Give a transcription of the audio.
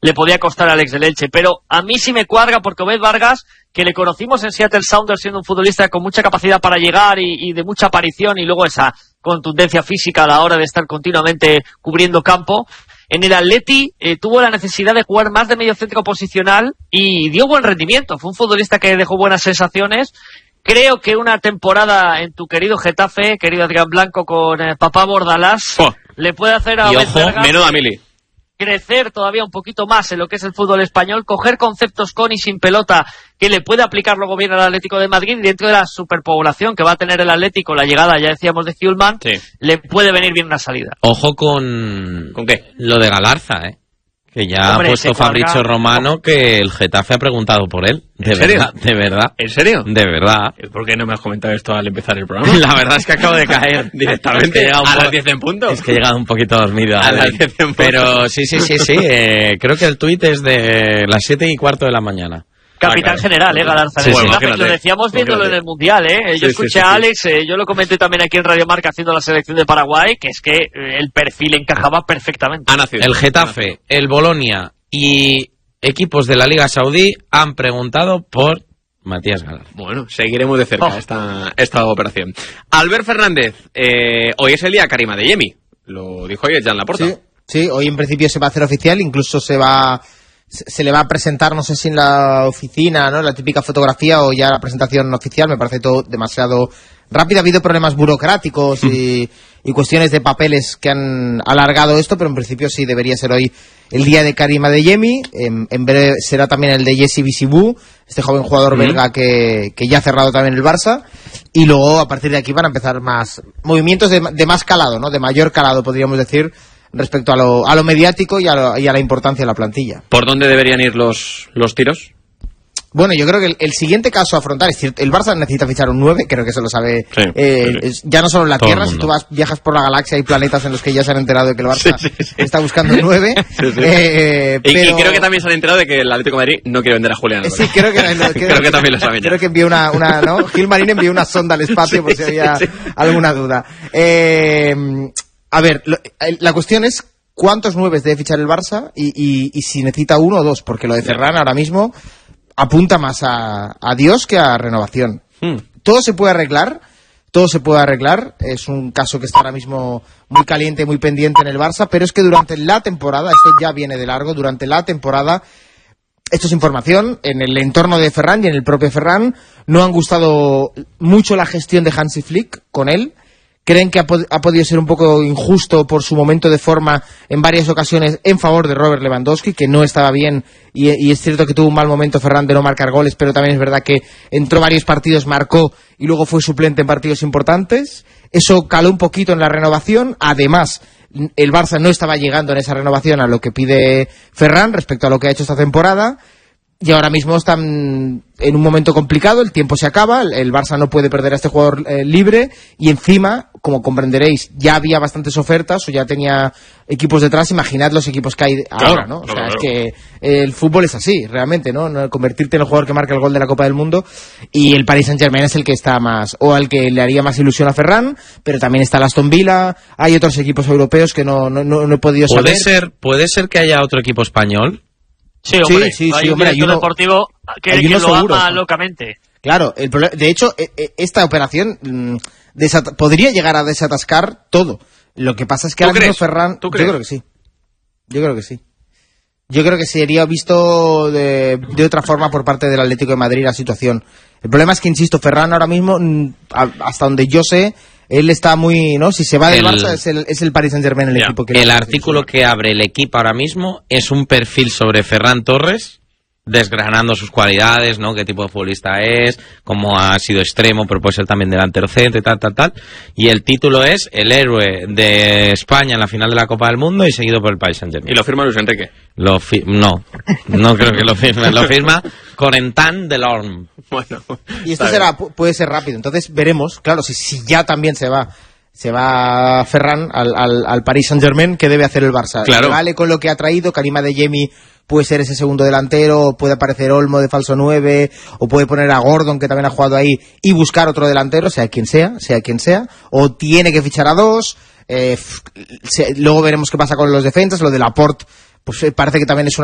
le podía costar al ex del Elche. Pero a mí sí me cuadra porque Obed Vargas, que le conocimos en Seattle Sounders siendo un futbolista con mucha capacidad para llegar y de mucha aparición, y luego esa contundencia física a la hora de estar continuamente cubriendo campo. En el Atleti tuvo la necesidad de jugar más de mediocentro posicional y dio buen rendimiento. Fue un futbolista que dejó buenas sensaciones. Creo que una temporada en tu querido Getafe, querido Adrián Blanco, con Papá Bordalás, le puede hacer a Obed Vargas crecer todavía un poquito más en lo que es el fútbol español, coger conceptos con y sin pelota que le puede aplicar luego bien al Atlético de Madrid, y dentro de la superpoblación que va a tener el Atlético, la llegada, ya decíamos, de Hjulmand, le puede venir bien una salida. Ojo con qué, lo de Galarza, que ya ha puesto Fabrizio Romano que el Getafe ha preguntado por él. ¿En serio? De verdad. ¿En serio? De verdad. ¿Por qué no me has comentado esto al empezar el programa? La verdad es que acabo de caer directamente. A las 10 en punto. Es que he llegado un poquito dormido. A las 10 en punto. Pero sí. Creo que el tuit es de las 7:15 de la mañana. Capitán general, Galarza. Sí, lo decíamos viéndolo en el Mundial, Yo escuché a Alex, yo lo comenté también aquí en Radio Marca haciendo la selección de Paraguay, que es que el perfil encajaba perfectamente. El Getafe, el Bolonia y equipos de la Liga Saudí han preguntado por Matías Galarza. Bueno, seguiremos de cerca esta operación. Albert Fernández, hoy es el día Karim Adeyemi. Lo dijo hoy Jan Laporta. Sí, hoy en principio se va a hacer oficial, incluso se le va a presentar, no sé si en la oficina, ¿no? La típica fotografía, o ya la presentación oficial. Me parece todo demasiado rápido. Ha habido problemas burocráticos y cuestiones de papeles que han alargado esto, pero en principio sí debería ser hoy el día de Karim Adeyemi. En breve será también el de Jesse Bisibou, este joven jugador belga que ya ha cerrado también el Barça. Y luego, a partir de aquí, van a empezar más movimientos de más calado, ¿no? De mayor calado, podríamos decir, respecto a lo mediático y a la importancia de la plantilla. ¿Por dónde deberían ir los tiros? Bueno, yo creo que el siguiente caso a afrontar es cierto, el Barça necesita fichar un 9, creo que eso lo sabe, ya no solo en la todo Tierra, si tú viajas por la galaxia, hay planetas en los que ya se han enterado de que el Barça está buscando un 9. Pero... Y creo que también se han enterado de que el Atlético de Madrid no quiere vender a Julián. Sí, creo que también lo saben ya. Creo que envió ¿no? Gilmarín envió una sonda al espacio por si había alguna duda. A ver, la cuestión es cuántos 9 debe fichar el Barça y si necesita 1 o 2, porque lo de Ferran ahora mismo apunta más a Dios que a renovación. Todo se puede arreglar, es un caso que está ahora mismo muy caliente, muy pendiente en el Barça, pero es que durante la temporada, esto ya viene de largo, durante la temporada, esto es información, en el entorno de Ferran y en el propio Ferran no han gustado mucho la gestión de Hansi Flick con él. Creen que ha podido ser un poco injusto por su momento de forma en varias ocasiones en favor de Robert Lewandowski, que no estaba bien, y es cierto que tuvo un mal momento Ferran de no marcar goles, pero también es verdad que entró varios partidos, marcó y luego fue suplente en partidos importantes. Eso caló un poquito en la renovación. Además, el Barça no estaba llegando en esa renovación a lo que pide Ferran respecto a lo que ha hecho esta temporada. Y ahora mismo están en un momento complicado, el tiempo se acaba, el Barça no puede perder a este jugador libre, y encima, como comprenderéis, ya había bastantes ofertas o ya tenía equipos detrás. Imaginad los equipos que hay ahora, ¿no? Claro. Es que el fútbol es así, realmente, ¿no? Convertirte en el jugador que marca el gol de la Copa del Mundo, y el Paris Saint-Germain es el que está más, o al que le haría más ilusión a Ferran, pero también está el Aston Villa, hay otros equipos europeos que no he podido saber. ¿Puede ser que haya otro equipo español? Sí, hombre, hay un director deportivo que lo seguro, ama locamente. Claro, de hecho, esta operación podría llegar a desatascar todo. Lo que pasa es que ahora mismo Ferran... ¿Tú crees? Yo creo que sí. Yo creo que sería visto de otra forma por parte del Atlético de Madrid la situación. El problema es que, insisto, Ferran ahora mismo, hasta donde yo sé, él está muy, ¿no? Si se va del Barça es el Paris Saint-Germain el equipo que... El artículo que abre el equipo ahora mismo es un perfil sobre Ferran Torres, desgranando sus cualidades, ¿no? Qué tipo de futbolista es, cómo ha sido extremo, pero puede ser también delantero centro y tal. Y el título es El héroe de España en la final de la Copa del Mundo y seguido por el Paris Saint-Germain. ¿Y lo firma Luis Enrique? No creo que lo firme. Lo firma Corentin Delorme. Bueno, y esto puede ser rápido. Entonces veremos, claro, si ya también se va Ferran al Paris Saint-Germain, ¿qué debe hacer el Barça? Claro. Vale con lo que ha traído, Karim Adeyemi puede ser ese segundo delantero, puede aparecer Olmo de falso 9, o puede poner a Gordon, que también ha jugado ahí, y buscar otro delantero, sea quien sea, o tiene que fichar a 2. Luego veremos qué pasa con los defensas. Lo de Laporte, pues parece que también es una